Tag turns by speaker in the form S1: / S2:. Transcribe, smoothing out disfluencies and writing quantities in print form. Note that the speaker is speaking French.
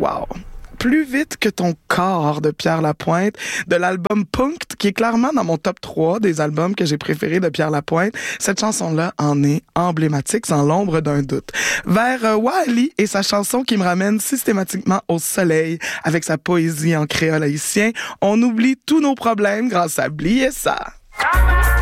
S1: Wow! Plus vite que ton corps de Pierre Lapointe, de l'album Punk, qui est clairement dans mon top 3 des albums que j'ai préférés de Pierre Lapointe. Cette chanson-là en est emblématique, sans l'ombre d'un doute. Vers Wally et sa chanson qui me ramène systématiquement au soleil, avec sa poésie en créole haïtien, on oublie tous nos problèmes grâce à Blier ça.